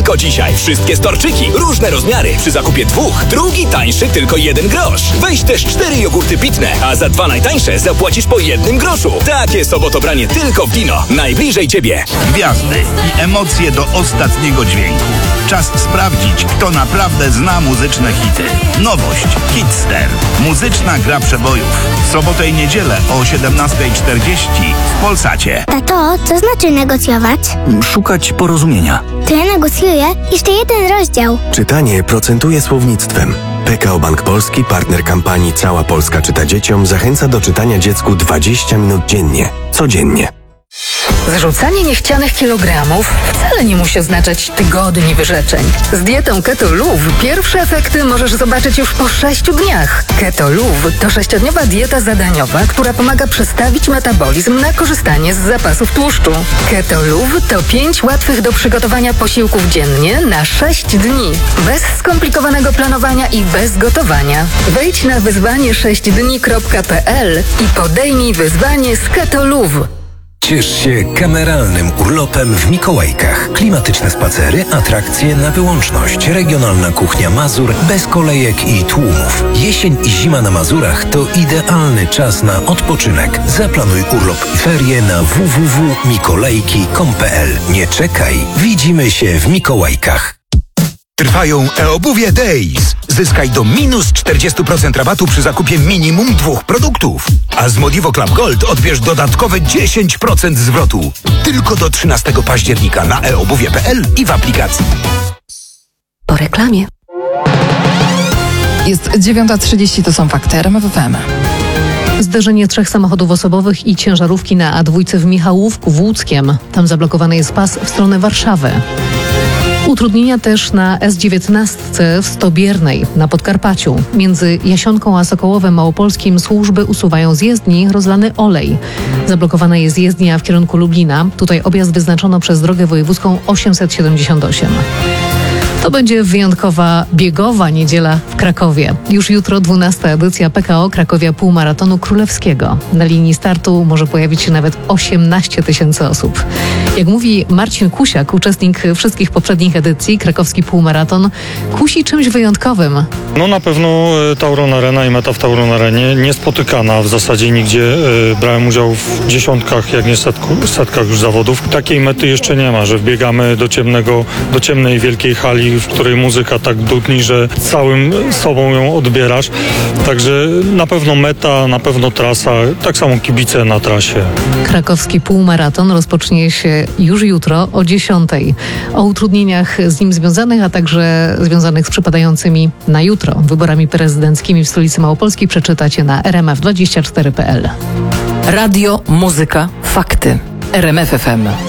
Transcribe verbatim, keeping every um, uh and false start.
Tylko dzisiaj wszystkie storczyki, różne rozmiary. Przy zakupie dwóch, drugi tańszy tylko jeden grosz. Weź też cztery jogurty pitne, a za dwa najtańsze zapłacisz po jednym groszu. Takie sobotobranie tylko w Dino. Najbliżej ciebie. Gwiazdy i emocje do ostatniego dźwięku. Czas sprawdzić, kto naprawdę zna muzyczne hity. Nowość Hitster. Muzyczna gra przebojów. W sobotę i niedzielę o siedemnasta czterdzieści w Polsacie. Tato, co znaczy negocjować? Szukać porozumienia. To ja negocjuję jeszcze jeden rozdział. Czytanie procentuje słownictwem. P K O Bank Polski, partner kampanii Cała Polska czyta dzieciom, zachęca do czytania dziecku dwadzieścia minut dziennie. Codziennie. Zrzucanie niechcianych kilogramów wcale nie musi oznaczać tygodni wyrzeczeń. Z dietą Keto Luv pierwsze efekty możesz zobaczyć już po sześciu dniach. Keto Luv to sześciodniowa dieta zadaniowa, która pomaga przestawić metabolizm na korzystanie z zapasów tłuszczu. Keto Luv to pięć łatwych do przygotowania posiłków dziennie na sześć dni. Bez skomplikowanego planowania i bez gotowania. Wejdź na wyzwanie sześć dni kropka p l i podejmij wyzwanie z Keto Luv. Ciesz się kameralnym urlopem w Mikołajkach. Klimatyczne spacery, atrakcje na wyłączność, regionalna kuchnia Mazur bez kolejek i tłumów. Jesień i zima na Mazurach to idealny czas na odpoczynek. Zaplanuj urlop i ferie na w w w kropka mikolajki kropka com kropka p l. Nie czekaj, widzimy się w Mikołajkach. Trwają e-obuwie Days. Zyskaj do minus czterdzieści procent rabatu przy zakupie minimum dwóch produktów. A z Modivo Club Gold odbierz dodatkowe dziesięć procent zwrotu. Tylko do trzynastego października na e obuwie kropka p l i w aplikacji. Po reklamie. Jest dziewiąta trzydzieści, to są fakty R M F F M. Zderzenie trzech samochodów osobowych i ciężarówki na A dwa w Michałówku w Łódzkiem. Tam zablokowany jest pas w stronę Warszawy. Utrudnienia też na S dziewiętnaście w Stobiernej na Podkarpaciu. Między Jasionką a Sokołowem Małopolskim służby usuwają z jezdni rozlany olej. Zablokowana jest jezdnia w kierunku Lublina. Tutaj objazd wyznaczono przez drogę wojewódzką osiemset siedemdziesiąt osiem. To będzie wyjątkowa biegowa niedziela w Krakowie. Już jutro dwunasta edycja P K O Krakowia Półmaratonu Królewskiego. Na linii startu może pojawić się nawet osiemnaście tysięcy osób. Jak mówi Marcin Kusiak, uczestnik wszystkich poprzednich edycji, krakowski półmaraton kusi czymś wyjątkowym. No na pewno Tauron Arena i meta w Tauron Arenie niespotykana w zasadzie nigdzie. Brałem udział w dziesiątkach, jak nie setku, setkach już zawodów. Takiej mety jeszcze nie ma, że wbiegamy do ciemnego, do ciemnej wielkiej hali, w której muzyka tak dudni, że całym sobą ją odbierasz. Także na pewno meta, na pewno trasa, tak samo kibice na trasie. Krakowski półmaraton rozpocznie się już jutro o dziesiątej. O utrudnieniach z nim związanych, a także związanych z przypadającymi na jutro wyborami prezydenckimi w stolicy Małopolskiej przeczytacie na r m f dwadzieścia cztery kropka p l. Radio, muzyka, fakty. R M F F M.